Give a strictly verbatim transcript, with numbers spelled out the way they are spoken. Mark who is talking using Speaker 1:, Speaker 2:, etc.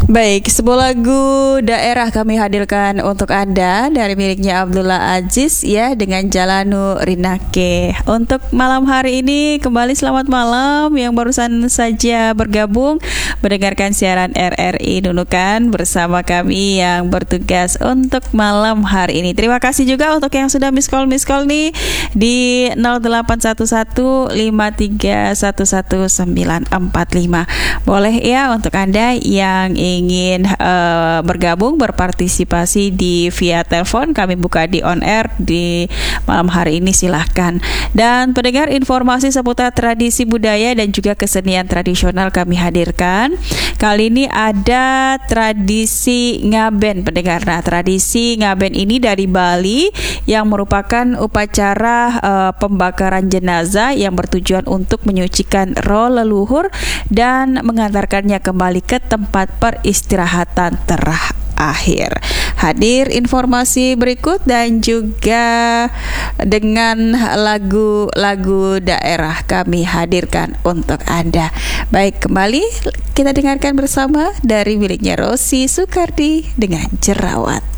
Speaker 1: Baik, sebuah lagu daerah kami hadirkan untuk Anda dari miliknya Abdullah Aziz ya, dengan Jalanu Rinake. Untuk malam hari ini kembali selamat malam yang barusan saja bergabung mendengarkan siaran R R I Nunukan bersama kami yang bertugas untuk malam hari ini. Terima kasih juga untuk yang sudah miss call miss call nih di nol delapan satu satu lima tiga satu satu sembilan empat lima. Boleh ya untuk Anda yang ingin uh, bergabung berpartisipasi di via telepon, kami buka di on air di malam hari ini, silahkan. Dan pendengar, informasi seputar tradisi budaya dan juga kesenian tradisional kami hadirkan. Kali ini ada tradisi ngaben, pendengar. Nah, tradisi ngaben ini dari Bali yang merupakan upacara uh, pembakaran jenazah yang bertujuan untuk menyucikan roh leluhur dan mengantarkannya kembali ke tempat peristirahatan terakhir. Hadir informasi berikut dan juga dengan lagu-lagu daerah kami hadirkan untuk Anda. Baik, kembali kita dengarkan bersama dari miliknya Rosi Sukardi dengan Jerawat.